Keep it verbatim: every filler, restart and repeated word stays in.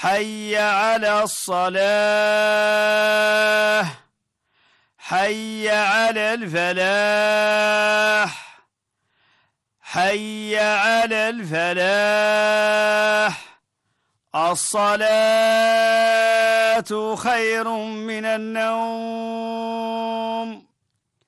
حي على الصلاة، حي على الفلاح، حي على الفلاح. الصلاة خير من النوم.